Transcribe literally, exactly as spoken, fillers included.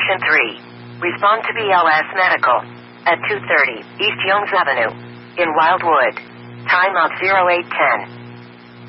Station three. Respond to B L S Medical at two thirty East Youngs Avenue in Wildwood. Time of zero eight ten.